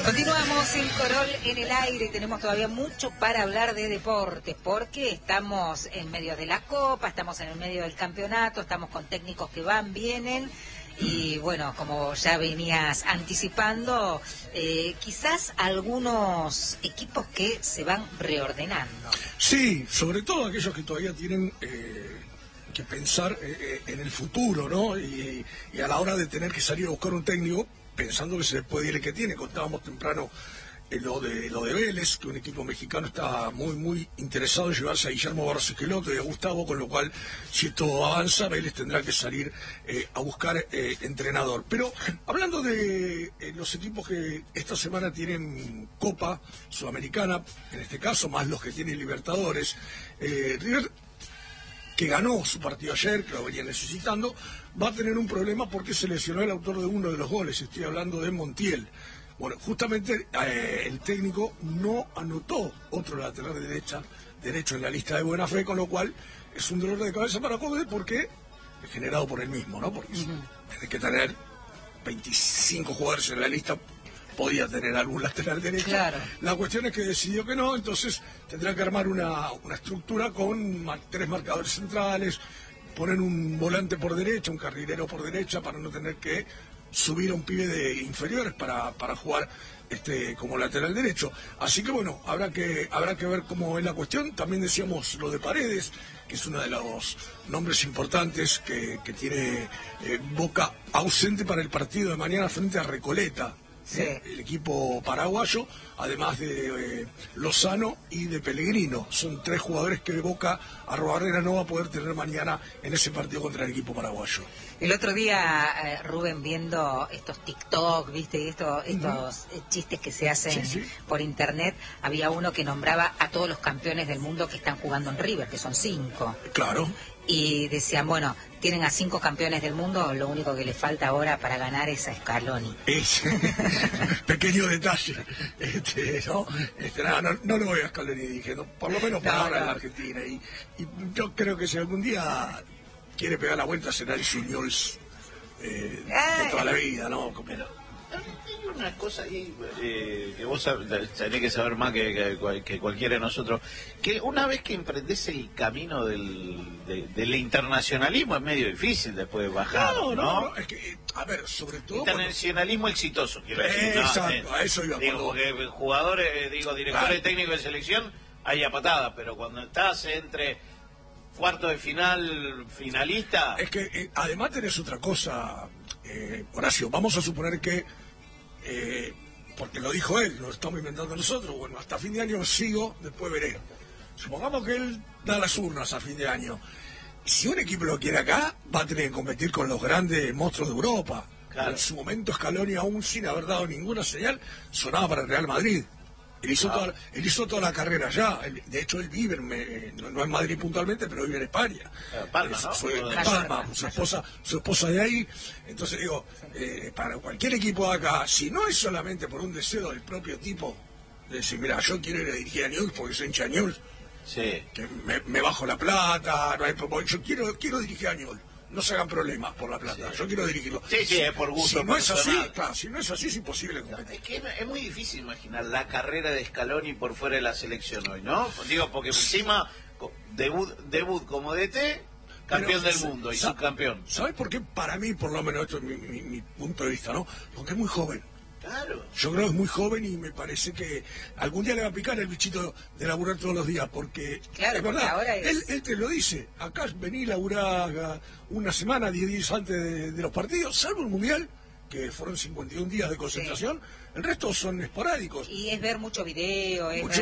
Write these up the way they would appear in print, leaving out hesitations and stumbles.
Continuamos el Corol en el aire, tenemos todavía mucho para hablar de deportes, porque estamos en medio de la Copa, estamos en el medio del campeonato, estamos con técnicos que van, vienen, y bueno, como ya venías anticipando, quizás algunos equipos que se van reordenando. Sí, sobre todo aquellos que todavía tienen que pensar en el futuro, ¿no? Y a la hora de tener que salir a buscar un técnico, pensando que se le puede ir el que tiene. Contábamos temprano lo de Vélez, que un equipo mexicano está muy interesado en llevarse a Guillermo Barros Esqueloto y a Gustavo, con lo cual, si esto avanza, Vélez tendrá que salir a buscar entrenador. Pero hablando de los equipos que esta semana tienen Copa Sudamericana, en este caso, más los que tienen Libertadores, River, que ganó su partido ayer, que lo venía necesitando, va a tener un problema porque se lesionó el autor de uno de los goles. Estoy hablando de Montiel. Bueno, justamente el técnico no anotó otro lateral derecho en la lista de buena fe, con lo cual es un dolor de cabeza para Code, porque es generado por él mismo, ¿no? Porque tiene que tener 25 jugadores en la lista, podía tener algún lateral derecho. Claro. La cuestión es que decidió que no, entonces tendrá que armar una estructura con 3 marcadores centrales, poner un volante por derecha, un carrilero por derecha, para no tener que subir a un pibe de inferiores para jugar como lateral derecho. Así que bueno, habrá que ver cómo es la cuestión. También decíamos lo de Paredes, que es uno de los nombres importantes que tiene Boca ausente para el partido de mañana frente a Recoleta. Sí. El equipo paraguayo, además de Lozano y de Pellegrino. Son 3 jugadores que Boca Arrobarrena no va a poder tener mañana en ese partido contra el equipo paraguayo. El otro día, Rubén, viendo estos TikTok, ¿viste? Estos chistes que se hacen por internet, había uno que nombraba a todos los campeones del mundo que están jugando en River, que son 5. Claro. Y decían, bueno, tienen a 5 campeones del mundo, lo único que le falta ahora para ganar es a Scaloni. Pequeño detalle. No lo voy a Scaloni, dije, por lo menos para ahora en la Argentina. Y yo creo que si algún día quiere pegar la vuelta será el Juniors de toda la vida, ¿no? Pero hay una cosa ahí que vos tenés que saber más que cualquiera de nosotros, que una vez que emprendés el camino del internacionalismo es medio difícil después de bajar, ¿no? Es que, a ver, sobre todo internacionalismo exitoso, quiero decir. Exacto, a eso iba. Porque jugadores, directores técnicos de selección hay a patada, pero cuando estás entre cuarto de final, finalista... Es que además tenés otra cosa, Horacio. Vamos a suponer que, porque lo dijo él, lo estamos inventando nosotros, bueno, hasta fin de año sigo, después veré. Supongamos que él da las urnas a fin de año. Si un equipo lo quiere acá, va a tener que competir con los grandes monstruos de Europa. Claro. En su momento Scaloni, aún sin haber dado ninguna señal, sonaba para el Real Madrid. Él hizo toda la carrera allá. De hecho, él vive, no en Madrid puntualmente, pero vive en España. Palma, ¿no? Fue en Palma, su esposa de ahí. Entonces digo, para cualquier equipo de acá, si no es solamente por un deseo del propio tipo, de decir, mira, yo quiero ir a dirigir a Newell's porque soy hincha de Newell's, que me bajo la plata, yo quiero dirigir a Newell's. No se hagan problemas por la plata, yo quiero dirigirlo. Sí, es por gusto. Si no es así, claro, si no es así es imposible competir. Es que es muy difícil imaginar la carrera de Scaloni por fuera de la selección hoy, ¿no? Digo, porque encima debut como DT, campeón del mundo y subcampeón. ¿Sabes por qué? Para mí, por lo menos, esto es mi punto de vista, ¿no? Porque es muy joven. Claro. Yo creo que es muy joven y me parece que algún día le va a picar el bichito de laburar todos los días, porque claro, es verdad, ahora él te lo dice, acá vení a laburar una semana, 10 días antes de los partidos, salvo el Mundial, que fueron 51 días de concentración, el resto son esporádicos. Y es ver mucho video, ir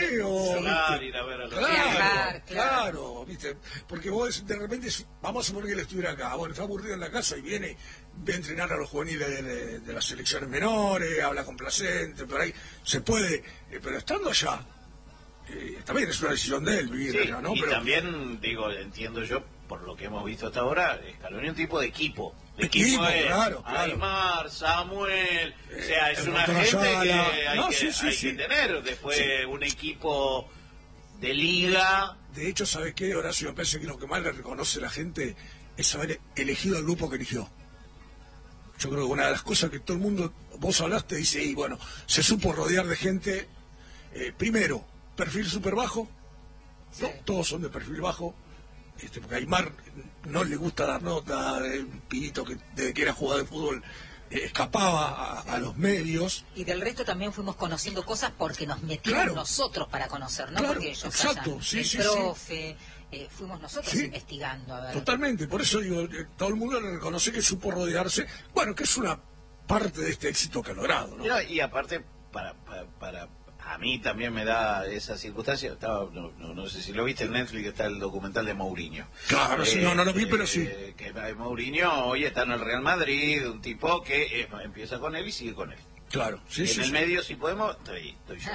a ver a claro, ¿viste? Porque vos de repente, vamos a suponer que él estuviera acá, bueno, está aburrido en la casa y viene a entrenar a los juveniles de las selecciones menores, habla complaciente, por ahí se puede, pero estando allá, también es una decisión de él vivir allá, ¿no? Y pero también, entiendo yo, por lo que hemos visto hasta ahora, Scaloni es un tipo de equipo. Claro. Aymar, Samuel, o sea, es una gente que hay que tener. Después un equipo de liga. De hecho, ¿sabes qué, Horacio? Me parece que lo que más le reconoce la gente es haber elegido el grupo que eligió. yo creo que una de las cosas que todo el mundo, vos hablaste, dice, y bueno, se supo rodear de gente, primero, perfil súper bajo, Sí. ¿no? Todos son de perfil bajo, porque a Aymar no le gusta dar nota, un pibito que desde que era jugador de fútbol escapaba a los medios. Y del resto también fuimos conociendo cosas porque nos metimos Claro. nosotros para conocer, no Claro, porque ellos exacto, hayan, sí, el sí, profe, fuimos nosotros Sí. investigando. A ver. Totalmente, por eso digo, todo el mundo le reconoce que supo rodearse, bueno, que es una parte de este éxito que ha logrado, ¿no? Y aparte, para a mí también me da esa circunstancia. No sé si lo viste en Netflix, está el documental de Mourinho. Claro, sí, no lo vi, pero sí. Que Mourinho hoy está en el Real Madrid, un tipo que empieza con él y sigue con él. Claro, sí, Y sí. en el sí. medio, si podemos, estoy yo.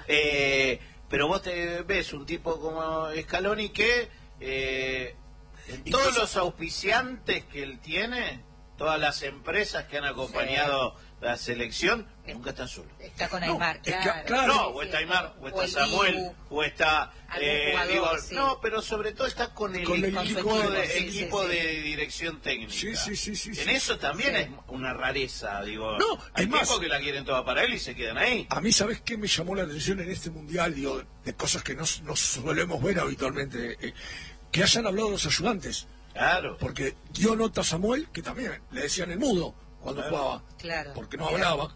Pero vos te ves un tipo como Scaloni que todos los auspiciantes que él tiene, todas las empresas que han acompañado la selección, nunca están solos. Está con No, Aymar, es que, claro. claro. No, o está Aymar, o está el Samuel, Dibu, o está... algún jugador, sí. No, pero sobre todo está con el, Con el equipo equipo, de dirección técnica. Sí, sí, sí, sí, En sí. eso también Sí. es una rareza, digo. No, hay es más- tipos que la quieren toda para él y se quedan ahí. A mí, ¿sabes qué me llamó la atención en este mundial? Digo, de cosas que no solemos ver habitualmente, que hayan hablado los ayudantes. Claro. Porque dio nota a Samuel, que también le decían el mudo cuando Claro. jugaba, Claro. porque no hablaba.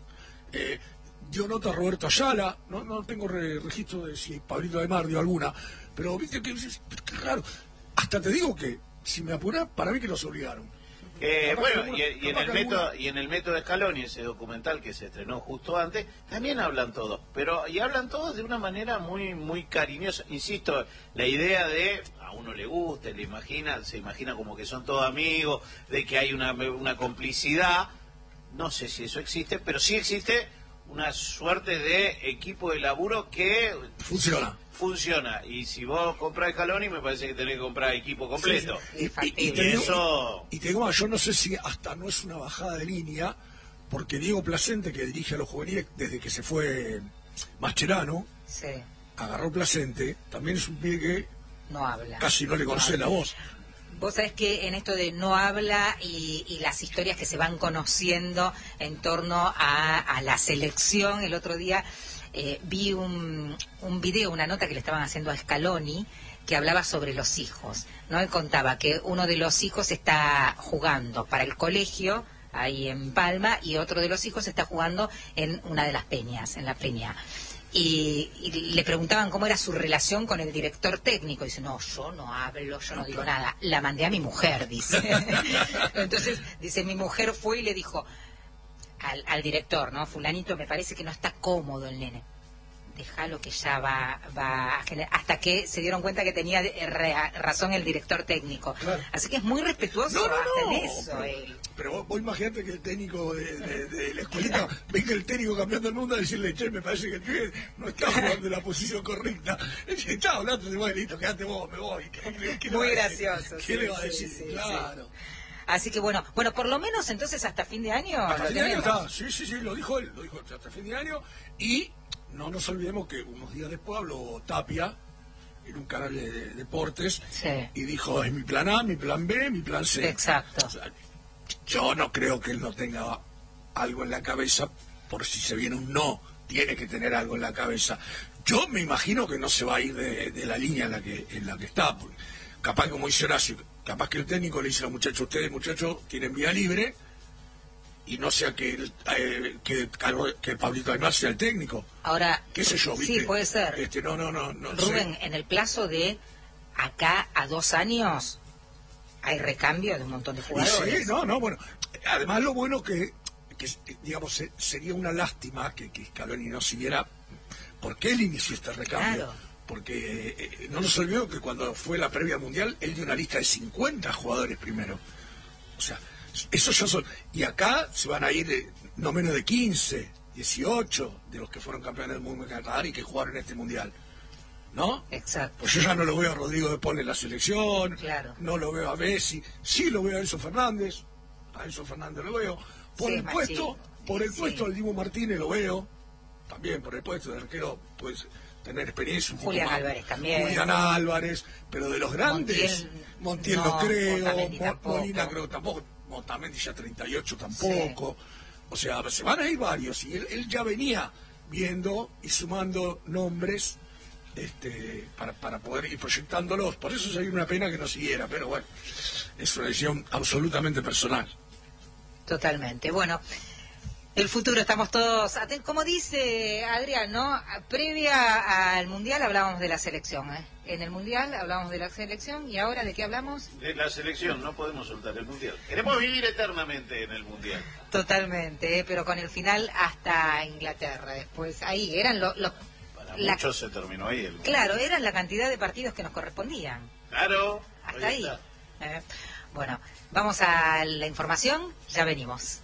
Dio nota a Roberto Ayala, no tengo registro de si Pablito Aymar dio alguna, pero viste que dices, qué raro. Hasta te digo que, si me apurás, para mí que los obligaron. Capaz Bueno, que y en el método y en el método de Scaloni, ese documental que se estrenó justo antes, también hablan todos, y hablan todos de una manera muy cariñosa. Insisto, la idea de a uno le gusta, se imagina como que son todos amigos, de que hay una complicidad. No sé si eso existe, pero sí existe una suerte de equipo de laburo que funciona. Y si vos comprás Scaloni, me parece que tenés que comprar equipo completo. Sí, Y factible. te digo, eso... y te digo más, yo no sé si hasta no es una bajada de línea, porque Diego Placente, que dirige a los juveniles desde que se fue Mascherano, Sí, agarró Placente, también es un pibe que no habla. casi no le conoce la voz. Vos sabés que en esto de no habla y las historias que se van conociendo en torno a la selección, el otro día vi un video, una nota que le estaban haciendo a Scaloni, que hablaba sobre los hijos, ¿no? Él contaba que uno de los hijos está jugando para el colegio, ahí en Palma, y otro de los hijos está jugando en una de las peñas, en la peña. Y le preguntaban cómo era su relación con el director técnico. Dice, no, yo no hablo, yo no digo nada. La mandé a mi mujer, dice. Entonces, dice, mi mujer fue y le dijo al director, ¿no? Fulanito, me parece que no está cómodo el nene. Déjalo que ya va a generar... Hasta que se dieron cuenta que tenía razón el director técnico. Claro. Así que es muy respetuoso No, hasta en pero, eso. Él. pero vos imaginate que el técnico de la escuelita venga el técnico campeón del mundo a decirle, che, me parece que el pibe no está jugando en la posición correcta. Él dice, chao, hablando de vos, listo, quédate vos, me voy. ¿Qué le Muy va a decir? gracioso. ¿Qué sí, le va a sí, decir? sí, Claro. sí. Así que bueno, por lo menos entonces hasta fin de año Hasta lo fin de año tenemos. está, sí, lo dijo él, hasta fin de año. Y no nos olvidemos que unos días después habló Tapia en un canal de deportes Sí. y dijo, es mi plan A, mi plan B, mi plan C. Exacto. O sea, yo no creo que él no tenga algo en la cabeza, por si se viene un no, tiene que tener algo en la cabeza. Yo me imagino que no se va a ir de la línea en la que está, porque capaz, como dice Horacio, capaz que el técnico le dice a los muchachos, ustedes muchachos tienen vía libre, y no sea que Pablito Aymar sea el técnico. Ahora, ¿Qué sé yo, viste? sí, puede ser. No Rubén, sé. en el plazo de acá a 2 años hay recambio de un montón de Y jugadores. sí, bueno. Además, lo bueno que digamos, sería una lástima que Scaloni no siguiera, porque él inició este recambio. Claro. Porque no nos olvidemos que cuando fue la previa mundial, él dio una lista de 50 jugadores primero. O sea, esos ya son. Y acá se van a ir no menos de 15, 18 de los que fueron campeones del mundo en Qatar y que jugaron en este mundial. ¿No? Exacto. Pues yo ya no lo veo a Rodrigo de Paul en la selección, Claro. no lo veo a Messi, sí lo veo a Enzo Fernández lo veo. Por Sí, el puesto, sí. puesto del Dibu Martínez lo veo, también por el puesto de arquero puedes tener experiencia un poco Julián más. Álvarez también. Julián Álvarez, pero de los grandes, Montiel no, no creo, Otamendi tampoco. Molina creo tampoco. Otamendi ya 38 tampoco. Sí. O sea, se van a ir varios y él ya venía viendo y sumando nombres para poder ir proyectándolos. Por eso sería una pena que no siguiera, pero bueno, es una decisión absolutamente personal. Totalmente. Bueno, el futuro, estamos todos atentos. Como dice Adrián, ¿no? Previa al Mundial hablábamos de la selección, ¿eh? En el Mundial hablábamos de la selección, y ahora ¿de qué hablamos? De la selección, no podemos soltar el Mundial. Queremos vivir eternamente en el Mundial. Totalmente, pero con el final hasta Inglaterra. Después, ahí eran los... Para muchos se terminó ahí. Claro, eran la cantidad de partidos que nos correspondían. Claro. Hasta ahí. Bueno, vamos a la información, ya venimos.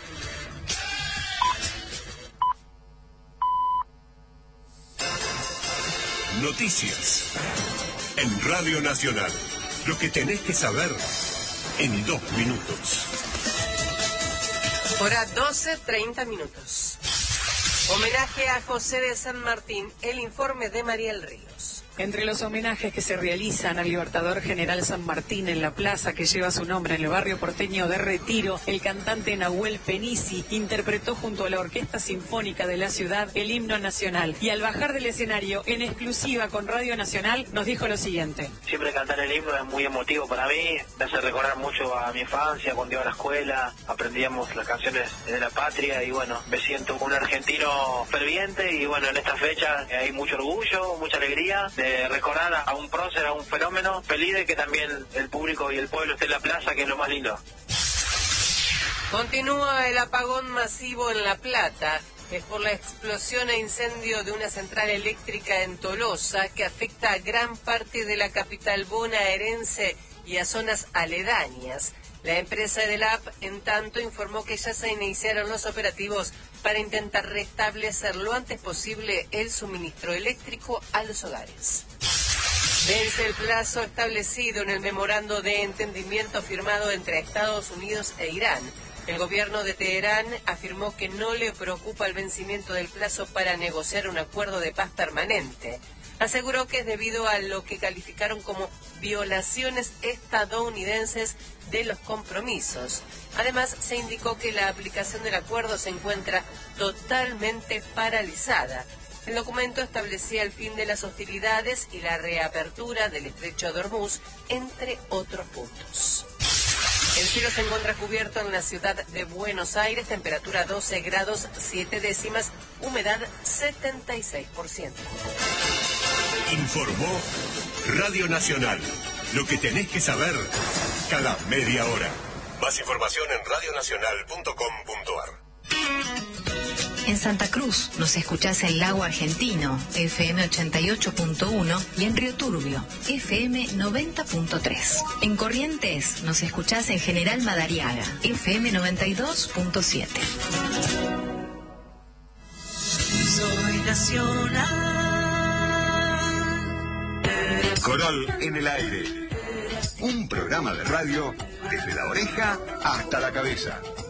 Noticias en Radio Nacional. Lo que tenés que saber en 2 minutos. Hora 12:30 minutos. Homenaje a José de San Martín, el informe de Mariel Ríos. Entre los homenajes que se realizan al Libertador General San Martín en la plaza que lleva su nombre en el barrio porteño de Retiro, el cantante Nahuel Penisi interpretó junto a la Orquesta Sinfónica de la ciudad el himno nacional. Y al bajar del escenario, en exclusiva con Radio Nacional, nos dijo lo siguiente. Siempre cantar el himno es muy emotivo para mí, me hace recordar mucho a mi infancia, cuando iba a la escuela, aprendíamos las canciones de la patria y bueno, me siento un argentino ferviente y bueno, en esta fecha hay mucho orgullo, mucha alegría de recordar a un prócer, a un fenómeno, feliz de que también el público y el pueblo esté en la plaza, que es lo más lindo. Continúa el apagón masivo en La Plata. Es por la explosión e incendio de una central eléctrica en Tolosa que afecta a gran parte de la capital bonaerense y a zonas aledañas. La empresa Edelap, en tanto, informó que ya se iniciaron los operativos para intentar restablecer lo antes posible el suministro eléctrico a los hogares. Vence el plazo establecido en el memorando de entendimiento firmado entre Estados Unidos e Irán. El gobierno de Teherán afirmó que no le preocupa el vencimiento del plazo para negociar un acuerdo de paz permanente. Aseguró que es debido a lo que calificaron como violaciones estadounidenses de los compromisos. Además, se indicó que la aplicación del acuerdo se encuentra totalmente paralizada. El documento establecía el fin de las hostilidades y la reapertura del estrecho de Hormuz, entre otros puntos. El cielo se encuentra cubierto en la ciudad de Buenos Aires, temperatura 12 grados 7 décimas, humedad 76%. Informó Radio Nacional. Lo que tenés que saber cada media hora. Más información en radionacional.com.ar. En Santa Cruz nos escuchás en Lago Argentino, FM 88.1, y en Río Turbio, FM 90.3. En Corrientes nos escuchás en General Madariaga, FM 92.7. Soy nacional. Coral en el aire. Un programa de radio desde la oreja hasta la cabeza.